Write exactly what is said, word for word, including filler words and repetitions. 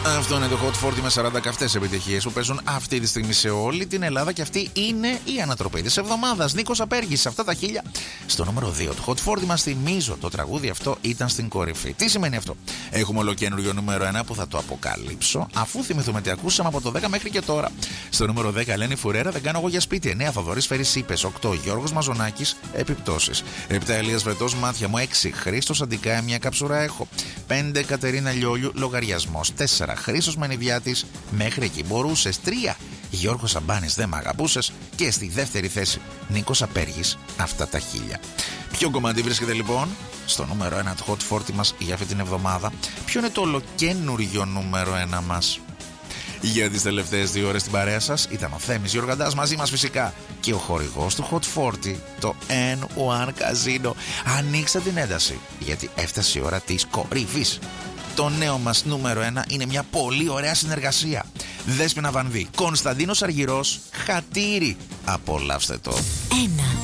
Αυτό είναι το Hot φορτι με σαράντα καυτές επιτυχίες που παίζουν αυτή τη στιγμή σε όλη την Ελλάδα και αυτή είναι η ανατροπή της εβδομάδας. Νίκος Απέργης, αυτά τα χίλια στο νούμερο δύο του Hot φορτι. Μας θυμίζω, το τραγούδι αυτό ήταν στην κορυφή. Τι σημαίνει αυτό? Έχουμε ολοκένουργιο νούμερο ένα που θα το αποκαλύψω αφού θυμηθούμε τι ακούσαμε από το δέκα μέχρι και τώρα. Στο νούμερο δέκα, Ελένη Φουρέρα, Δεν κάνω εγώ για σπίτι. εννέα, Θοδωρής Φερρυσίπες. οκτώ, Γιώργος Μαζονάκης, Επιπτώσεις. επτά, Ελίας Βρετός, Μάτια μου. έξι, Χρήστος Αντικάη, Μια καψούρα έχω. πέντε, Κατερίνα Λιόλιου, Λογαριασμός. τέσσερα, Χρήστος Μενιδιάτης, Μέχρι εκεί μπορούσες. τρία, Γιώργος Σαμπάνης, Δεν μ' αγαπούσες. Και στη δεύτερη θέση, Νίκος Απέργης, Αυτά τα χίλια. Ποιο κομμάτι βρίσκεται λοιπόν στο νούμερο ένα του Hot φορτι μας για αυτή την εβδομάδα? Ποιο είναι το ολοκένουργιο νούμερο ένα μας? Για τις τελευταίες δύο ώρες στην παρέα σας ήταν ο Θέμης Γιοργαντάς, μαζί μας φυσικά και ο χορηγός του Hot φορτι, το N ένα Casino. Ανοίξτε την ένταση γιατί έφτασε η ώρα της κορυφής. Το νέο μας νούμερο ένα είναι μια πολύ ωραία συνεργασία. Δέσποινα Βανδύ, Κωνσταντίνος Αργυρός, Χατήρι. Απολαύστε το. Ένα.